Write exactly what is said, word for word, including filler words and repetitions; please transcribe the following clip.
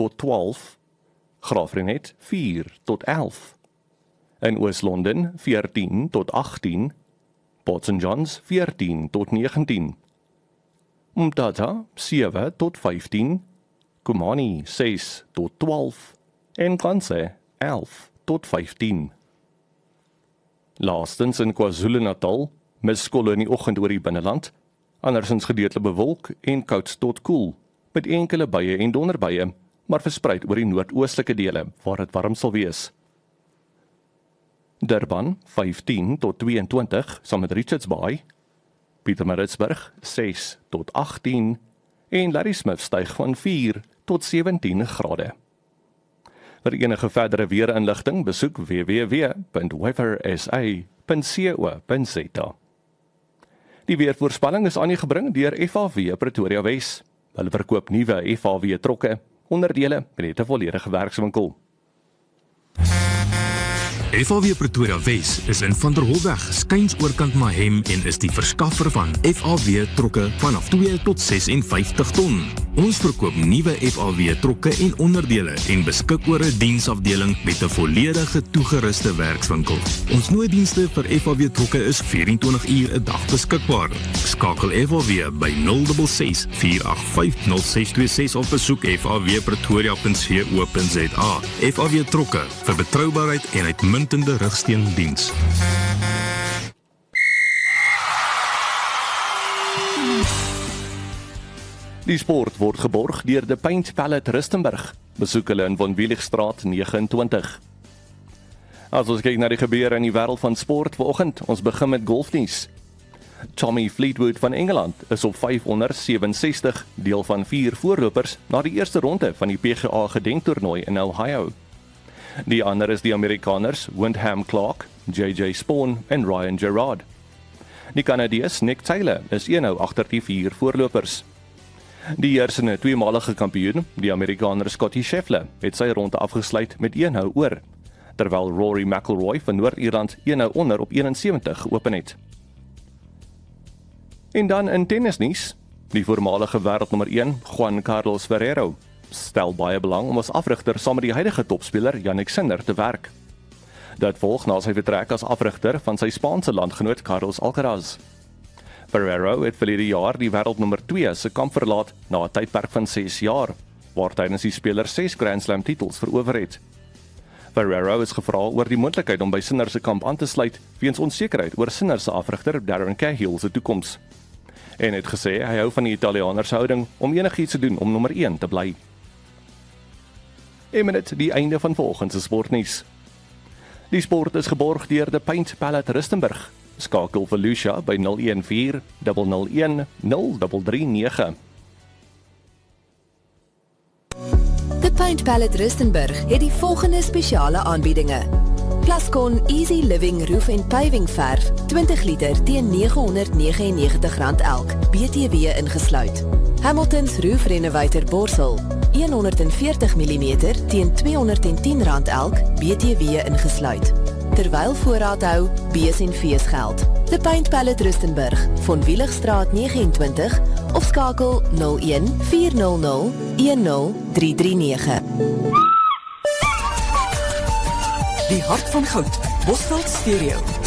tot twaalf, Graafrenet vier tot elf, in Oos-London veertien tot agttien, Port Saint John's veertien tot negentien, Umtata sewe tot vyftien, Kumani ses tot twaalf en Kanse elf tot vyftien. Laastens in KwaZulu-Natal, miskolle in die oggend oor die binneland, andersins gedeeltelik bewolk en koud tot koel, met enkele buie en donderbuie, maar verspreid oor die noordoostelike dele, waar dit warm sal wees. Durban vyftien tot tweeëntwintig, saam met Richards Bay, Pietermaritzburg ses tot agttien, en Ladysmith styg van vier tot sewentien grade. Vir enige verdere weerinligting besoek w w w punt weather s a punt co punt z a. Die weervoorspelling is aan u gebring deur F A W Pretoria Wes. Hulle verkoop nuwe F A W trokke, onderdele met 'n volledige werkswinkel. F A W Pretoria Wes is in Van der Holweg, skuins oorkant Mahem en is die verskaffer van F A W trokke vanaf twee tot ses en vyftig ton. Ons verkoop nuwe F A W trokke en onderdele en beskik oor 'n diensafdeling met 'n volledige toegeruste werkswinkel. Ons nooddienste vir F A W trokke is vyf-en-twintig uur 'n dag beskikbaar. Skakel F A W by nul ses ses, vier agt vyf, nul ses twee ses of besoek f a w pretoria punt co punt z a. F A W trokke vir betroubaarheid en uitmuntende rugsteundiens. Die sport word geborg deur de Paint Palette Rustenburg. Besoek hulle in Von Wieligstraat vyf agt nege. As ons kyk na die gebeure in die wêreld van sport vanoggend, ons begin met golfnuus. Tommy Fleetwood van Engeland is op vyf onder sewe ses, deel van vier voorlopers na die eerste ronde van die P G A gedenktoernooi in Ohio. Die ander is die Amerikaners Wyndham Clark, J J Spawn en Ryan Gerard. Die Kanadees Nick Taylor is een hou agter die vier voorlopers. Die heersende tweemalige kampioen, die Amerikaner Scottie Scheffler, het sy ronde afgesluit met een hou oor, terwyl Rory McIlroy van Noord-Ierland een hou onder op eenensewentig geopen het. En dan in tennisnuus, die voormalige wêreldnommer een, Juan Carlos Ferrero, stel baie belang om as afrigter saam met die huidige topspeler Jannik Sinner te werk. Dit volg na sy vertrek as afrigter van sy Spaanse landgenoot Carlos Alcaraz. Ferrero het verlede jaar die wêreldnommer twee se kamp verlaat na 'n tydperk van ses jaar, waar tydens die speler ses Grand Slam titels verower het. Ferrero is gevra oor die moontlikheid om by Sinner se kamp aan te sluit weens onsekerheid oor Sinner se afrigter Darren Cahill se toekoms. En het gesê hy hou van die Italianer se houding om enigiets te doen om nommer een te bly. En met dit die einde van volgende sportnuus. Die sport is geborg deur de Paint Palette Rustenburg. Skakel vir Lucia by nul een vier, nul nul een, nul drie drie nege. The Paint Palette Rustenburg het die volgende spesiale aanbiedinge. Plascon Easy Living Roof en Paving verf, twintig liter teen nege honderd negenennegentig rand elk, B T W ingesluit. Hamilton's Roof Renovator Borsel, honderdveertig millimeter teen tweehonderdtien rand elk, B T W ingesluit. Terwyl voorraad hou, bees en feesgeld. The Paint Palette Rustenburg, Von Wieligstraat vyf agt nege of skakel nul een vier nul nul, een nul drie drie nege. Die hart van goud, Bosveld Stereo.